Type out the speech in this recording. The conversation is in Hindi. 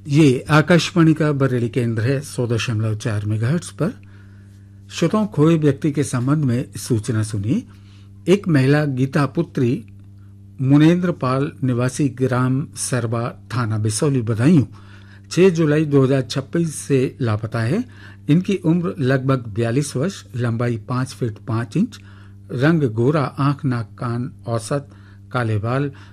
ये आकाशवाणी का बरेली केंद्र है 100.4 मेगाहर्ट्ज पर। श्रोताओं, खोए व्यक्ति के संबंध में सूचना सुनिए। एक महिला गीता पुत्री मुनेन्द्र पाल निवासी ग्राम सरबा थाना बिसौली बदायूं 6 जुलाई 2026 से लापता है। इनकी उम्र लगभग 42 वर्ष, लंबाई 5 फीट 5 इंच, रंग गोरा, आंख नाक कान औसत, काले बाल,